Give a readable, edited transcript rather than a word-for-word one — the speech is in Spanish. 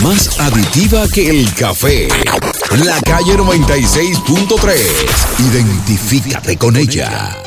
más adictiva que el café. La Calle 96.3. Identifícate con ella.